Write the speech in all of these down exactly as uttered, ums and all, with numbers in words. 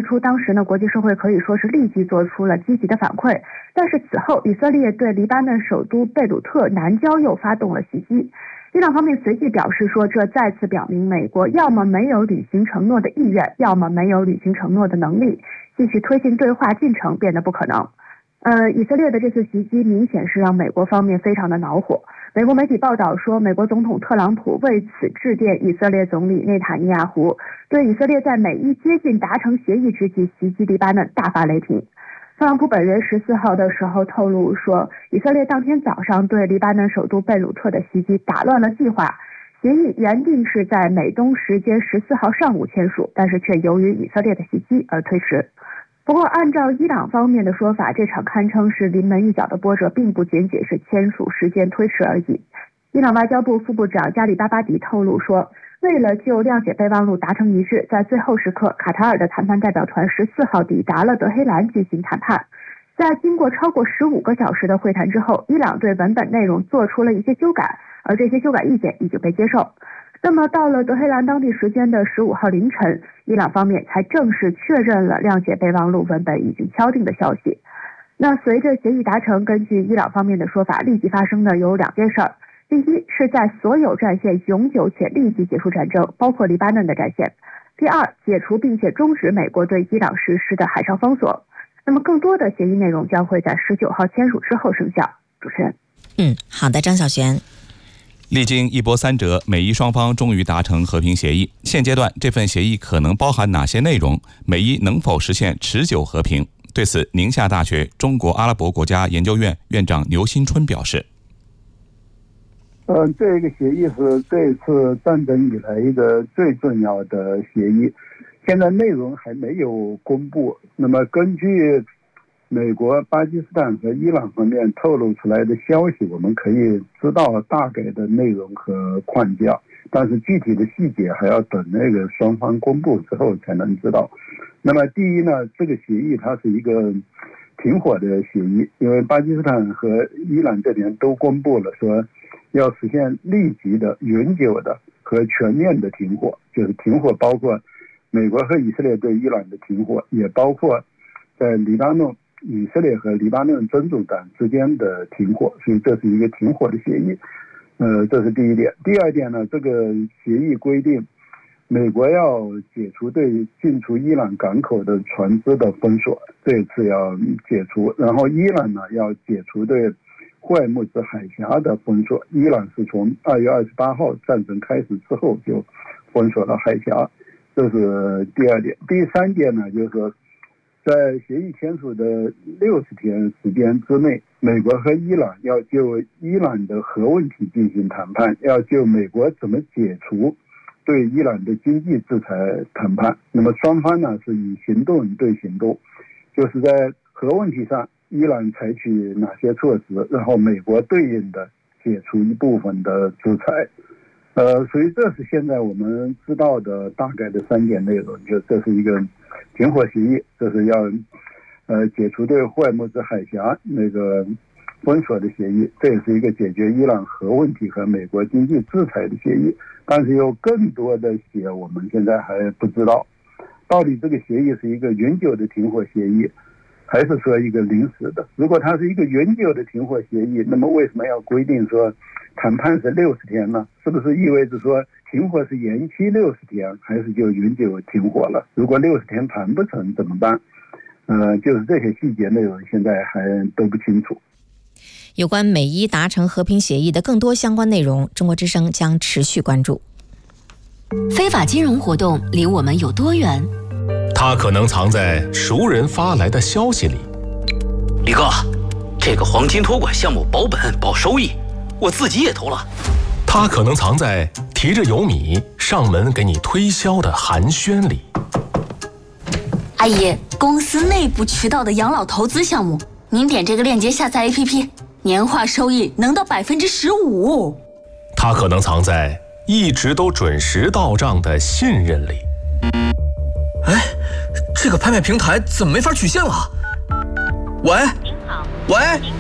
出，当时呢，国际社会可以说是立即做出了积极的反馈。但是此后，以色列对黎巴嫩首都贝鲁特南郊又发动了袭击。伊朗方面随即表示说，这再次表明美国要么没有履行承诺的意愿，要么没有履行承诺的能力，继续推进对话进程变得不可能。呃，以色列的这次袭击明显是让美国方面非常的恼火。美国媒体报道说，美国总统特朗普为此致电以色列总理内塔尼亚胡，对以色列在美伊接近达成协议之际袭击黎巴嫩大发雷霆。特朗普本人十四号的时候透露说，以色列当天早上对黎巴嫩首都贝鲁特的袭击打乱了计划，协议原定是在美东时间十四号上午签署，但是却由于以色列的袭击而推迟。不过按照伊朗方面的说法，这场堪称是临门一脚的波折并不仅仅是签署时间推迟而已。伊朗外交部副部长加里巴巴迪透露说，为了就谅解备忘录达成一致，在最后时刻，卡塔尔的谈判代表团十四号抵达了德黑兰进行谈判。在经过超过十五个小时的会谈之后，伊朗对文本内容做出了一些修改，而这些修改意见已经被接受。那么到了德黑兰当地时间的十五号凌晨，伊朗方面才正式确认了谅解备忘录文本已经敲定的消息。那随着协议达成，根据伊朗方面的说法，立即发生的有两件事儿。第一，是在所有战线永久且立即结束战争，包括黎巴嫩的战线。第二，解除并且终止美国对伊朗实施的海上封锁。那么更多的协议内容将会在十九号签署之后生效。主持人。 嗯，好的，张小璇。 历经一波三折，美伊双方终于达成和平协议。现阶段，这份协议可能包含哪些内容？美伊能否实现持久和平？对此，宁夏大学中国阿拉伯国家研究院院长牛新春表示： 呃，这个协议是这次战争以来一个最重要的协议，现在内容还没有公布。那么根据美国、巴基斯坦和伊朗方面透露出来的消息，我们可以知道大概的内容和框架，但是具体的细节还要等那个双方公布之后才能知道。那么第一呢，这个协议它是一个停火的协议，因为巴基斯坦和伊朗这边都公布了说要实现立即的、永久的和全面的停火，就是停火包括美国和以色列对伊朗的停火，也包括在黎巴嫩以色列和黎巴嫩真主党之间的停火，所以这是一个停火的协议。呃，这是第一点。第二点呢，这个协议规定，美国要解除对进出伊朗港口的船只的封锁，这次要解除。然后伊朗呢要解除对霍尔木兹海峡的封锁。伊朗是从二月二十八号战争开始之后就封锁了海峡，这是第二点。第三点呢，就是说，在协议签署的六十天时间之内，美国和伊朗要就伊朗的核问题进行谈判，要就美国怎么解除对伊朗的经济制裁谈判。那么双方呢是以行动对行动，就是在核问题上，伊朗采取哪些措施，然后美国对应的解除一部分的制裁。呃，所以这是现在我们知道的大概的三点内容，就这是一个停火协议，这是要呃解除对霍尔木兹海峡那个封锁的协议，这也是一个解决伊朗核问题和美国经济制裁的协议。但是有更多的些我们现在还不知道，到底这个协议是一个永久的停火协议，还是说一个临时的？如果它是一个永久的停火协议，那么为什么要规定说谈判是六十天呢？是不是意味着说停火是延期六十天，还是就永久停火了？如果六十天谈不成怎么办？呃，就是这些细节内容现在还都不清楚。 有关美伊达成和平协议的更多相关内容，中国之声将持续关注。 非法金融活动离我们有多远？ 它可能藏在熟人发来的消息里。 李哥，这个黄金托管项目保本保收益，我自己也投了。 它可能藏在提着油米上门给你推销的寒暄里。 阿姨，公司内部渠道的养老投资项目，您点这个链接下载 A P P， 年化收益能到百分之十五。 它可能藏在一直都准时到账的信任里。 哎，这个拍卖平台怎么没法取现了？喂，您好，喂。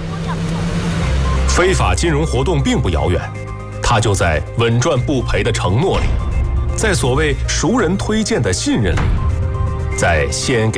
非法金融活动并不遥远，它就在稳赚不赔的承诺里，在所谓熟人推荐的信任里，在先给